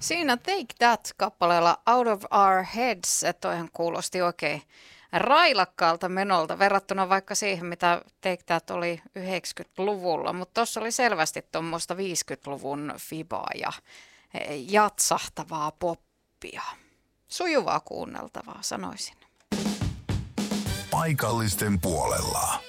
Siinä Take That-kappaleella Out of Our Heads, toihan kuulosti oikein railakkaalta menolta verrattuna vaikka siihen, mitä Take That oli 90-luvulla, mutta tuossa oli selvästi tuommoista 50-luvun fibaa ja jatsahtavaa poppia. Sujuvaa kuunneltavaa, sanoisin. Paikallisten puolella.